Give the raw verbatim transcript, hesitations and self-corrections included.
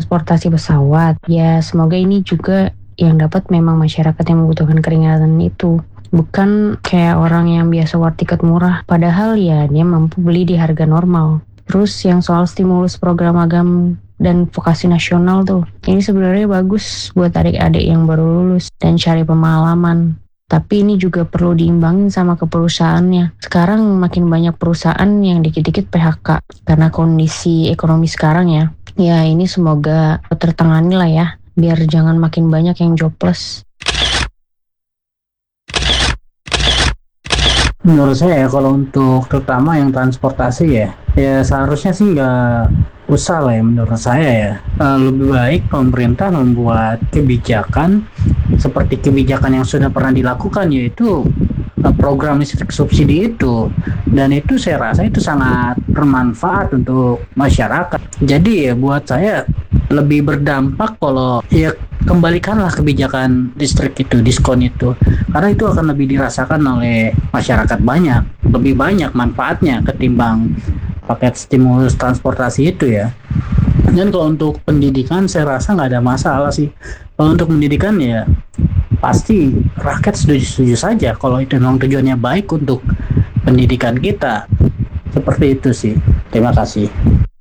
transportasi pesawat. Ya semoga ini juga yang dapat memang masyarakat yang membutuhkan keringanan itu. Bukan kayak orang yang biasa war tiket murah. Padahal ya dia mampu beli di harga normal. Terus yang soal stimulus program magang dan vokasi nasional tuh. Ini sebenarnya bagus buat adik-adik yang baru lulus dan cari pengalaman. Tapi ini juga perlu diimbangin sama ke perusahaannya. Sekarang makin banyak perusahaan yang dikit-dikit P H K karena kondisi ekonomi sekarang ya. Ya ini semoga tertangani lah ya, biar jangan makin banyak yang jobless. Menurut saya ya, kalau untuk terutama yang transportasi ya, ya seharusnya sih nggak usah lah ya menurut saya ya. Eh, lebih baik pemerintah membuat kebijakan seperti kebijakan yang sudah pernah dilakukan, yaitu eh, program listrik subsidi itu, dan itu saya rasa itu sangat bermanfaat untuk masyarakat. Jadi ya buat saya lebih berdampak kalau ya kembalikanlah kebijakan listrik itu, diskon itu, karena itu akan lebih dirasakan oleh masyarakat banyak, lebih banyak manfaatnya ketimbang paket stimulus transportasi itu ya. Dan kalau untuk pendidikan saya rasa nggak ada masalah sih. Kalau untuk pendidikan ya pasti rakyat setuju-setuju saja kalau itu memang tujuannya baik untuk pendidikan kita. Seperti itu sih. Terima kasih.